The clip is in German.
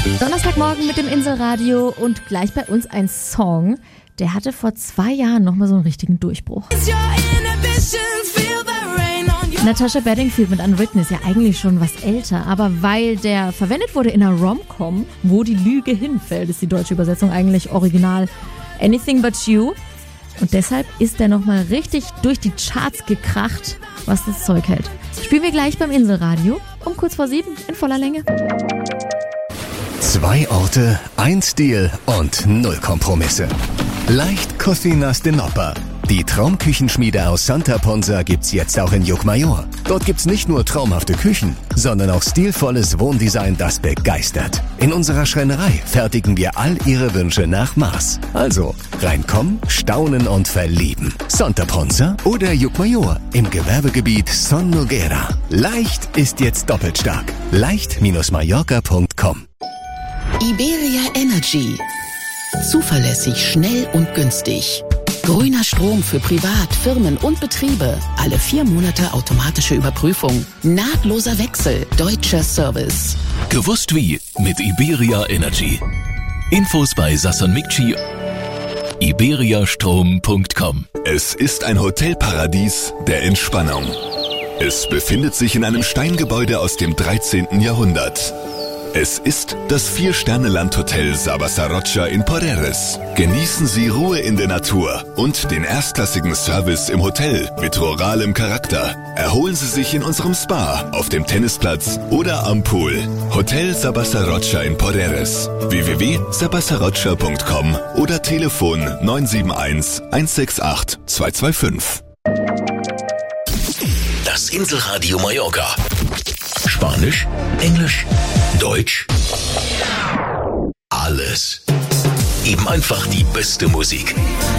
Donnerstagmorgen mit dem Inselradio und gleich bei uns ein Song, der hatte vor 2 Jahren nochmal so einen richtigen Durchbruch. Natasha Bedingfield mit Unwritten ist ja eigentlich schon was älter, aber weil der verwendet wurde in einer Rom-Com, wo die Lüge hinfällt, ist die deutsche Übersetzung eigentlich original Anything But You. Und deshalb ist der nochmal richtig durch die Charts gekracht, was das Zeug hält. Spielen wir gleich beim Inselradio um kurz vor 7 in voller Länge. 2 Orte, 1 Stil und 0 Kompromisse. Leicht Cocinas de Nopper. Die Traumküchenschmiede aus Santa Ponsa gibt's jetzt auch in Llucmajor. Dort gibt's nicht nur traumhafte Küchen, sondern auch stilvolles Wohndesign, das begeistert. In unserer Schreinerei fertigen wir all Ihre Wünsche nach Maß. Also reinkommen, staunen und verlieben. Santa Ponsa oder Llucmajor im Gewerbegebiet Son Noguera. Leicht ist jetzt doppelt stark. leicht-mallorca.com. Iberia Energy. Zuverlässig, schnell und günstig. Grüner Strom für Privat, Firmen und Betriebe. Alle 4 Monate automatische Überprüfung. Nahtloser Wechsel. Deutscher Service. Gewusst wie mit Iberia Energy. Infos bei Sasson Mikci. iberiastrom.com. Es ist ein Hotelparadies der Entspannung. Es befindet sich in einem Steingebäude aus dem 13. Jahrhundert. Es ist das 4-Sterne-Landhotel Sabasarrocha in Porreres. Genießen Sie Ruhe in der Natur und den erstklassigen Service im Hotel mit ruralem Charakter. Erholen Sie sich in unserem Spa, auf dem Tennisplatz oder am Pool. Hotel Sabasarrocha in Porreres. www.sabasarrocha.com oder Telefon 971 168 225. Das Inselradio Mallorca. Spanisch, Englisch, Deutsch. Alles. Eben einfach die beste Musik.